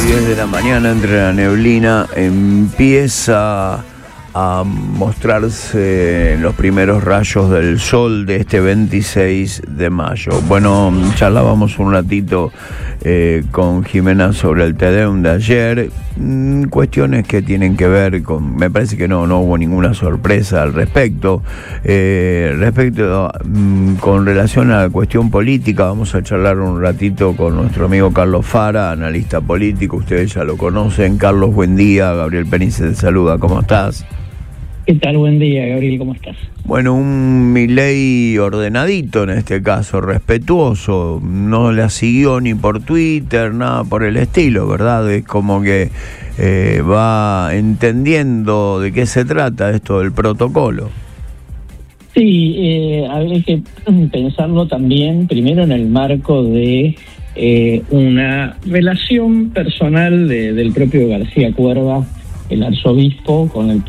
10 de la mañana, entre la neblina, empieza a mostrarse los primeros rayos del sol de este 26 de mayo. Bueno, charlábamos un ratito con Jimena sobre el Te Deum de ayer, cuestiones que tienen que ver con, me parece que no hubo ninguna sorpresa al respecto. Con relación a la cuestión política, vamos a charlar un ratito con nuestro amigo Carlos Fara, analista político, ustedes ya lo conocen. Carlos, buen día. Gabriel Penice te saluda, ¿cómo estás? ¿Qué tal? Buen día, Gabriel, ¿cómo estás? Bueno, un Milei ordenadito en este caso, respetuoso, no la siguió ni por Twitter, nada por el estilo, ¿verdad? Es como que va entendiendo de qué se trata esto del protocolo. Sí, habría que pensarlo también, primero en el marco de una relación personal del propio García Cuerva, el arzobispo, con el